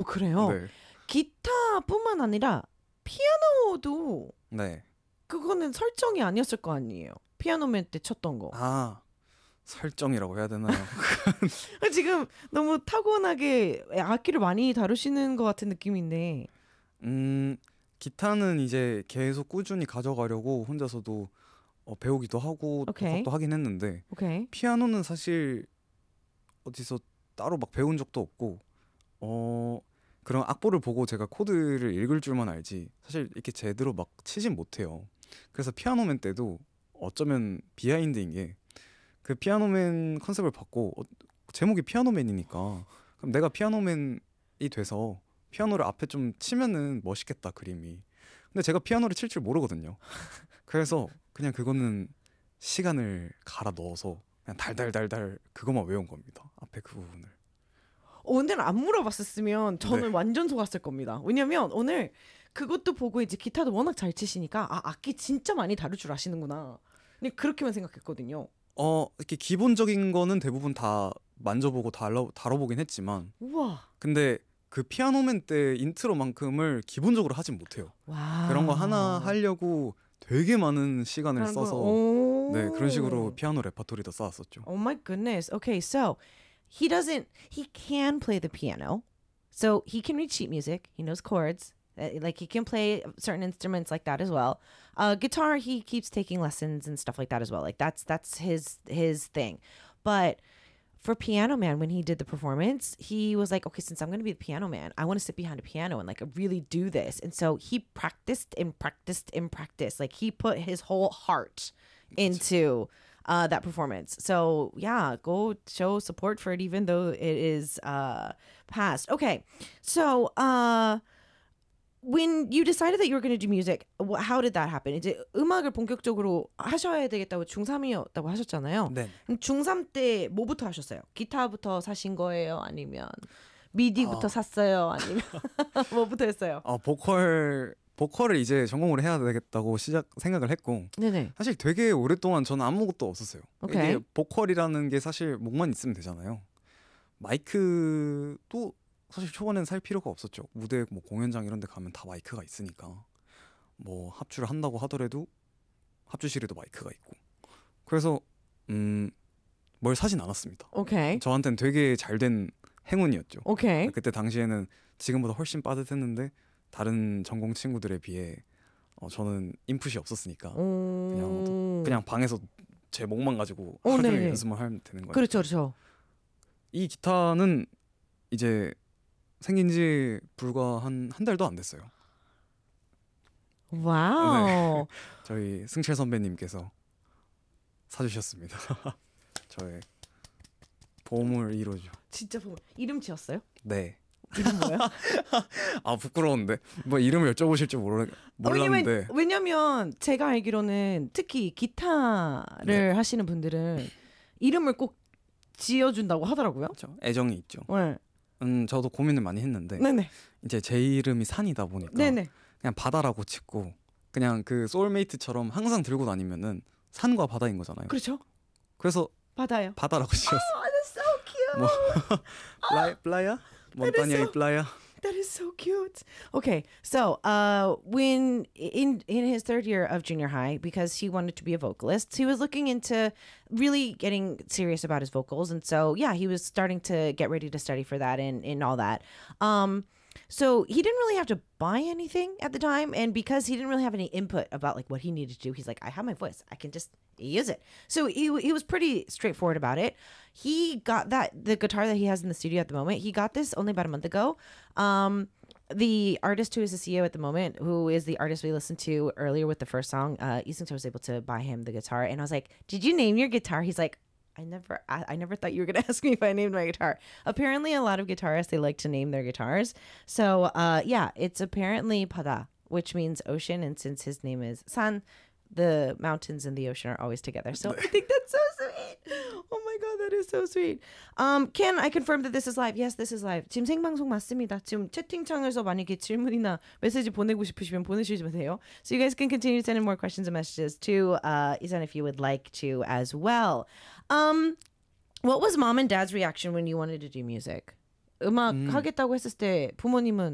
그래요? 네. 기타뿐만 아니라 피아노도 네. 그거는 설정이 아니었을 거 아니에요. 피아노맨 때 쳤던 거. 아, 설정이라고 해야 되나요? 지금 너무 타고나게 악기를 많이 다루시는 것 같은 느낌인데. 기타는 이제 계속 꾸준히 가져가려고 혼자서도 배우기도 하고 오케이. 독학도 하긴 했는데 오케이. 피아노는 사실 어디서 따로 막 배운 적도 없고 그런 악보를 보고 제가 코드를 읽을 줄만 알지 사실 이렇게 제대로 막 치진 못해요. 그래서 피아노맨 때도 어쩌면 비하인드인 게 그 피아노맨 컨셉을 받고 제목이 피아노맨이니까 그럼 내가 피아노맨이 돼서 피아노를 앞에 좀 치면은 멋있겠다 그림이. 근데 제가 피아노를 칠 줄 모르거든요. 그래서 그냥 그거는 시간을 갈아 넣어서 그냥 달달달달 그것만 외운 겁니다. 앞에 그 부분을. 오늘 안 물어봤었으면 저는 네. 완전 속았을 겁니다. 왜냐면 오늘 그것도 보고 이제 기타도 워낙 잘 치시니까 악기 진짜 많이 다룰 줄 아시는구나. 근데 그렇게만 생각했거든요. 이렇게 기본적인 거는 대부분 다 만져보고 다뤄보긴 했지만 우와. 근데 그 피아노맨 때 인트로만큼을 기본적으로 하진 못해요. 와. 그런 거 하나 하려고 되게 많은 시간을 써서 네, 그런 식으로 피아노 레퍼토리도 쌓았었죠. Oh my goodness. Okay, so he can play the piano. So he can read sheet music. He knows chords. Like he can play certain instruments like that as well. Guitar, he keeps taking lessons and stuff like that as well. Like that's his thing. But for Piano Man, when he did the performance, he was like, okay, since I'm going to be the piano man, I want to sit behind a piano and like really do this. And so he practiced and practiced and practiced. Like he put his whole heart into that performance. So yeah, go show support for it, even though it is past. Okay, so when you decided that you were going to do music, how did that happen? 이제 음악을 본격적으로 하셔야 되겠다고 중3이었다고 하셨잖아요. 네. 그럼 중3 때 뭐부터 하셨어요? 기타부터 사신 거예요? 아니면 미디부터 샀어요? 아니면 뭐부터 했어요? 보컬을 이제 전공을 해야 되겠다고 생각을 했고 네네. 사실 되게 오랫동안 저는 아무것도 없었어요. 오케이. 이게 보컬이라는 게 사실 목만 있으면 되잖아요. 마이크도 사실 초반에는 살 필요가 없었죠. 무대 뭐 공연장 이런 데 가면 다 마이크가 있으니까 뭐 합주를 한다고 하더라도 합주실에도 마이크가 있고 그래서 뭘 사진 않았습니다. 오케이. 저한테는 되게 잘된 행운이었죠. 오케이. 그때 당시에는 지금보다 훨씬 빠듯했는데 다른 전공 친구들에 비해 저는 인풋이 없었으니까 그냥 방에서 제 목만 가지고 하루 종일 연습만 하면 되는 거예요. 그렇죠, 그렇죠. 이 기타는 이제 생긴 지 불과 한 달도 안 됐어요. 와우. 네. 저희 승철 선배님께서 사주셨습니다. 저의 보물 1호죠. 진짜 보물. 이름 지었어요? 네. 이름 뭐예요? 아 부끄러운데 뭐 이름을 여쭤보실 줄 몰랐는데 왜냐면 제가 알기로는 특히 기타를 네. 하시는 분들은 이름을 꼭 지어준다고 하더라고요. 그렇죠. 애정이 있죠. 네. 저도 고민을 많이 했는데 네네. 이제 제 이름이 산이다 보니까 네네. 그냥 바다라고 짓고 그냥 그 소울메이트처럼 항상 들고 다니면은 산과 바다인 거잖아요. 그렇죠. 그래서 바다요. 바다라고 지었어요. Oh, that's so cute. 뭐 플라야? 몬타냐 이 플라야? That is so cute. Okay, so when in his third year of junior high, because he wanted to be a vocalist, he was looking into really getting serious about his vocals, and so yeah, he was starting to get ready to study for that and all that. So he didn't really have to buy anything at the time, and because he didn't really have any input about like what he needed to do, he's like, I have my voice, I can just use it. So he was pretty straightforward about it. He got the guitar that he has in the studio at the moment. He got this only about a month ago. The artist who is the CEO at the moment, who is the artist we listened to earlier with the first song, Isungcho was able to buy him the guitar, and I was like, "Did you name your guitar?" He's like, I never thought you were going to ask me if I named my guitar. Apparently, a lot of guitarists, they like to name their guitars. So, yeah, it's apparently 바다, which means ocean. And since his name is San, the mountains and the ocean are always together. So I think that's so sweet. Oh my God, that is so sweet. Can I confirm that this is live? Yes, this is live. 지금 생방송 맞습니다. 지금 채팅창에서 만약에 질문이나 메시지 보내고 싶으시면 보내주시면 돼요. So you guys can continue sending more questions and messages to Isan if you would like to as well. What was mom and dad's reaction when you wanted to do music? 음악 음. 하겠다고 했을 때 부모님은